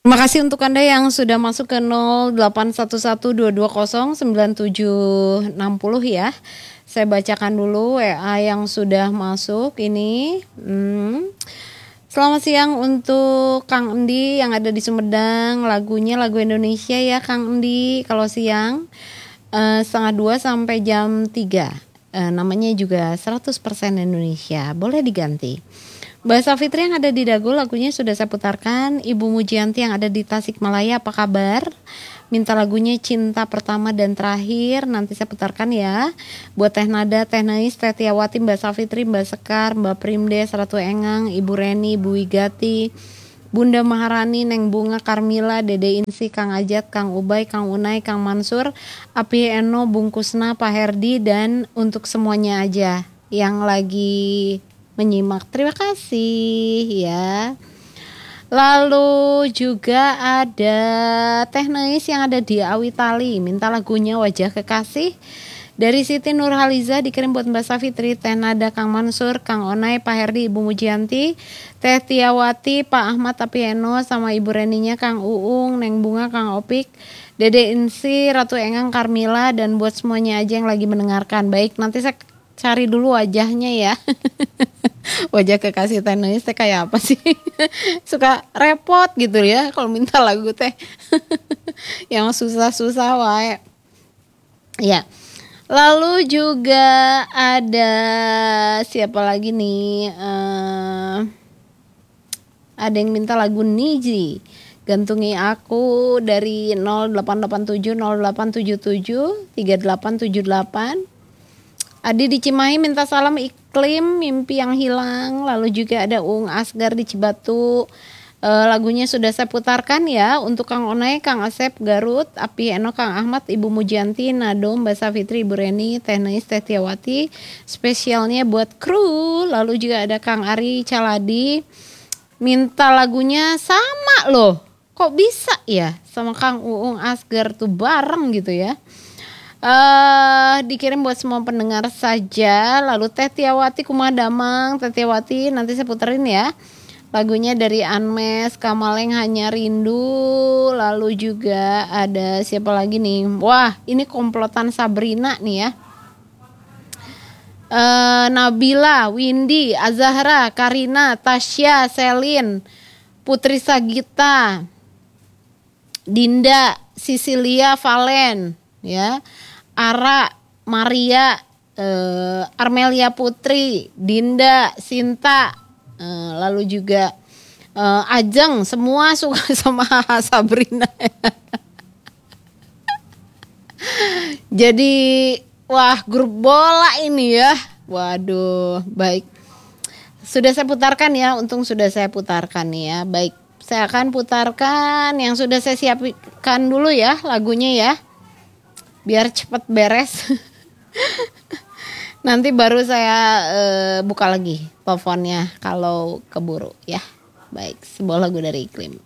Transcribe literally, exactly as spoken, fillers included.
Terima kasih untuk Anda yang sudah masuk ke nol delapan satu satu dua dua nol sembilan tujuh enam nol ya. Saya bacakan dulu W A yang sudah masuk ini. Hmm. Selamat siang untuk Kang Endi yang ada di Sumedang. Lagunya lagu Indonesia ya Kang Endi. Kalau siang eh, setengah dua sampai jam tiga. Eh, namanya juga seratus persen Indonesia. Boleh diganti. Mbak Safitri yang ada di Dago, lagunya sudah saya putarkan. Ibu Mujianti yang ada di Tasikmalaya, apa kabar? Minta lagunya Cinta Pertama dan Terakhir, nanti saya putarkan ya. Buat Teh Nada, Teh Nais, Teh Tiawati, Mbak Safitri, Mbak Sekar, Mbak Primdes, Ratu Engang, Ibu Reni, Bu Wigati, Bunda Maharani, Neng Bunga, Karmila, Dede Insi, Kang Ajat, Kang Ubay, Kang Unai, Kang Mansur, Api Eno, Bungkusna, Pak Herdi, dan untuk semuanya aja yang lagi menyimak, terima kasih ya. Lalu juga ada Teh Nais yang ada di Awitali, minta lagunya Wajah Kekasih dari Siti Nurhaliza, dikirim buat Mbak Safitri, Teh Nada, Kang Mansur, Kang Onai, Pak Herdi, Ibu Mujianti, Teh Tiawati, Pak Ahmad Tapieno, sama Ibu Reninya, Kang Uung, Neng Bunga, Kang Opik, Dede Insi, Ratu Engang, Karmila, dan buat semuanya aja yang lagi mendengarkan. Baik, nanti saya cari dulu wajahnya ya. Wajah Kekasih Teh Nais teh kayak apa sih? Suka repot gitu ya kalau minta lagu teh. Yang susah-susah wae. Ya. Lalu juga ada siapa lagi nih? Uh, ada yang minta lagu Niji. Gantungi aku dari nol delapan delapan tujuh nol delapan tujuh tujuh tiga delapan tujuh delapan. Adi di Cimahi minta salam iklim, mimpi yang hilang. Lalu juga ada Ung Asgar di Cibatu. E, lagunya sudah saya putarkan ya. Untuk Kang Onai, Kang Asep, Garut, Api Eno, Kang Ahmad, Ibu Mujianti, Nado, Mbak Safitri, Ibu Reni, Teh Nais, Teh Tiawati. Spesialnya buat kru. Lalu juga ada Kang Ari Caladi. Minta lagunya sama loh. Kok bisa ya sama Kang Uung Asgar tuh bareng gitu ya. Uh, dikirim buat semua pendengar saja. Lalu Teh Tiawati Kumadamang, Teh Tiawati nanti saya puterin ya. Lagunya dari Anmes, Kamaleng Hanya Rindu. Lalu juga ada siapa lagi nih? Wah, ini komplotan Sabrina nih ya. Uh, Nabila, Windy, Azahra, Karina, Tasya, Selin, Putri Sagita, Dinda, Sisilia, Valen, ya. Ara, Maria, uh, Armelia Putri, Dinda, Sinta, uh, lalu juga uh, Ajeng, semua suka sama Sabrina. Jadi, wah grup bola ini ya. Waduh, baik. Sudah saya putarkan ya, untung sudah saya putarkan ya. Baik, saya akan putarkan yang sudah saya siapkan dulu ya lagunya ya. Biar cepat beres. Nanti baru saya uh, buka lagi teleponnya kalau keburu ya. Baik, sebuah lagu dari Iklim.